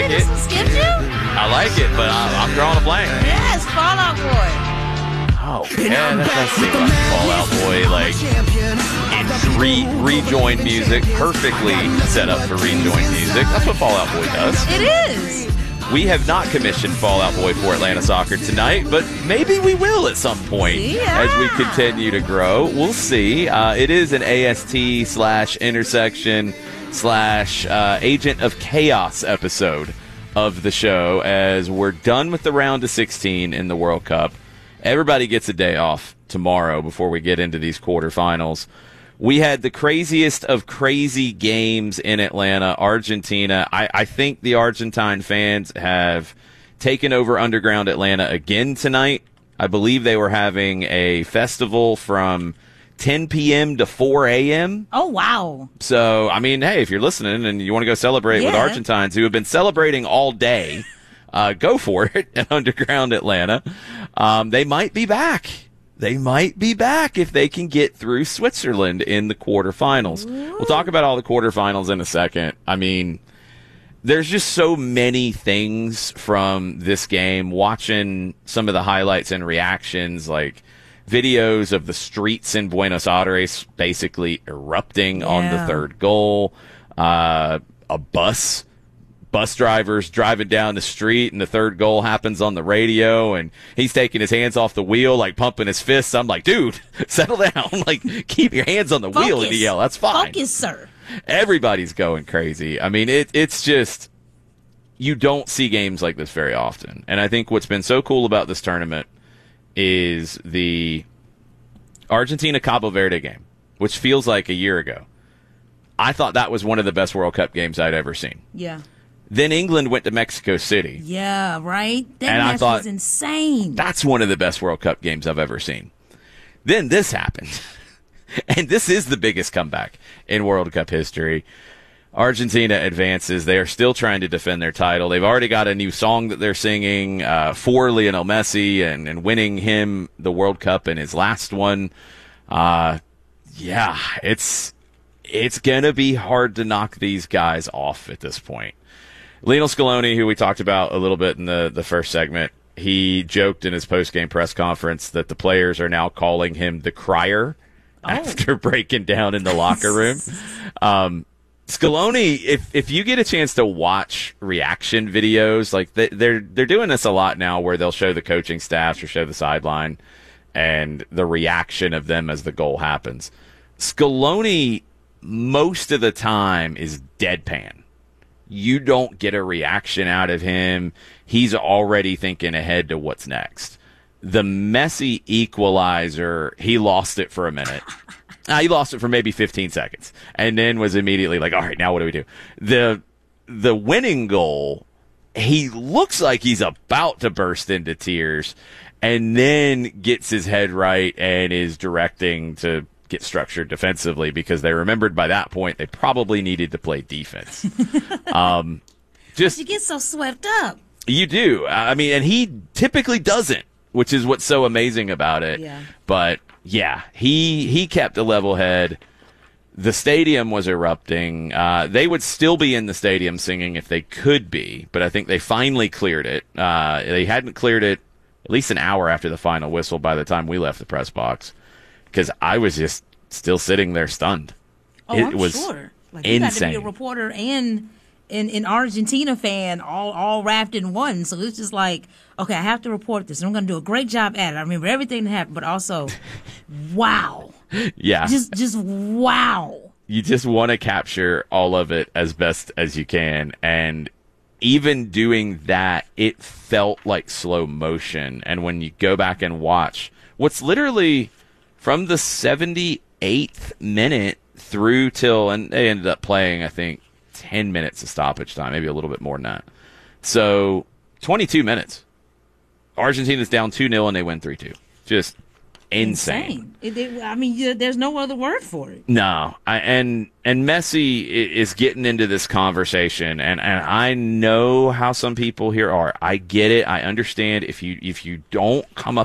it. This one skipped you? I like it, but I'm drawing a blank. Yes, Fall Out Boy. Oh, yeah, that does seem like Fall Out Boy. Like, it's rejoin music, perfectly set up for rejoin music. That's what Fall Out Boy does. It is. We have not commissioned Fall Out Boy for Atlanta Soccer tonight, but maybe we will at some point as we continue to grow. We'll see. It is an AST/intersection/Agent of Chaos episode of the show as we're done with the round of 16 in the World Cup. Everybody gets a day off tomorrow before we get into these quarterfinals. We had the craziest of crazy games in Atlanta, Argentina. I think the Argentine fans have taken over Underground Atlanta again tonight. I believe they were having a festival from 10 p.m. to 4 a.m. Oh, wow. So, I mean, hey, if you're listening and you want to go celebrate with Argentines who have been celebrating all day, go for it at Underground Atlanta. They might be back. They might be back if they can get through Switzerland in the quarterfinals. We'll talk about all the quarterfinals in a second. I mean, there's just so many things from this game. Watching some of the highlights and reactions, like videos of the streets in Buenos Aires basically erupting on the third goal. A bus drivers driving down the street and the third goal happens on the radio and he's taking his hands off the wheel, like pumping his fists. I'm like, dude, settle down. Like, keep your hands on the wheel and yell. That's fine. Focus, sir. Everybody's going crazy. I mean, it's just, you don't see games like this very often. And I think what's been so cool about this tournament is the Argentina-Cabo Verde game, which feels like a year ago. I thought that was one of the best World Cup games I'd ever seen. Yeah. Then England went to Mexico City. Yeah, right? That and match I thought, was insane. That's one of the best World Cup games I've ever seen. Then this happened. And this is the biggest comeback in World Cup history. Argentina advances. They are still trying to defend their title. They've already got a new song that they're singing for Lionel Messi and winning him the World Cup in his last one. It's going to be hard to knock these guys off at this point. Lionel Scaloni, who we talked about a little bit in the first segment, he joked in his post-game press conference that the players are now calling him the crier after breaking down in the locker room. Scaloni, if you get a chance to watch reaction videos, like they're doing this a lot now where they'll show the coaching staffs or show the sideline and the reaction of them as the goal happens. Scaloni, most of the time, is deadpan. You don't get a reaction out of him. He's already thinking ahead to what's next. The Messi equalizer, he lost it for a minute. He lost it for maybe 15 seconds and then was immediately like, all right, now what do we do? The winning goal, he looks like he's about to burst into tears and then gets his head right and is directing to get structured defensively because they remembered by that point they probably needed to play defense. You get so swept up. You do. I mean, and he typically doesn't, which is what's so amazing about it. Yeah. But yeah, he kept a level head. The stadium was erupting. They would still be in the stadium singing if they could be, but I think they finally cleared it. They hadn't cleared it at least an hour after the final whistle by the time we left the press box. Because I was just still sitting there stunned. I'm sure. Like, you insane. got to be a reporter and an Argentina fan all wrapped in one. So it's just like, okay, I have to report this. And I'm going to do a great job at it. I remember everything that happened, but also, wow. Yeah. Just wow. You just want to capture all of it as best as you can. And even doing that, it felt like slow motion. And when you go back and watch what's literally from the 78th minute through till, and they ended up playing, I think, 10 minutes of stoppage time, maybe a little bit more than that. So 22 minutes. Argentina's down 2-0 and they win 3-2. Just insane. There's no other word for it. No. And Messi is getting into this conversation, and I know how some people here are. I get it. I understand if you don't come up